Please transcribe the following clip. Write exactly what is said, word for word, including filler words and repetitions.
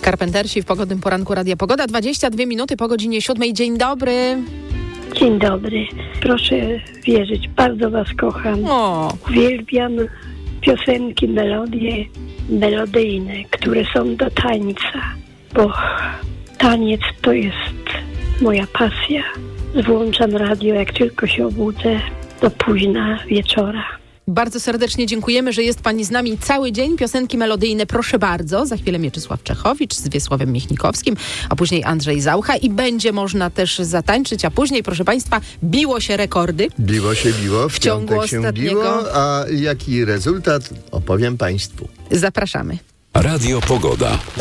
Carpentersi w pogodnym poranku Radia Pogoda. dwadzieścia dwie minuty po godzinie siódmej. Dzień dobry. Dzień dobry. Proszę wierzyć, bardzo was kocham. O. Uwielbiam piosenki, melodie melodyjne, które są do tańca, bo taniec to jest moja pasja. Włączam radio, jak tylko się obudzę, do późna wieczora. Bardzo serdecznie dziękujemy, że jest pani z nami cały dzień. Piosenki melodyjne, proszę bardzo. Za chwilę Mieczysław Czechowicz z Wiesławem Michnikowskim, a później Andrzej Zaucha i będzie można też zatańczyć, a później, proszę państwa, biło się rekordy. Biło się biło, w, w ciągu piątek się ostatniego. biło, a jaki rezultat opowiem państwu. Zapraszamy. Radio Pogoda.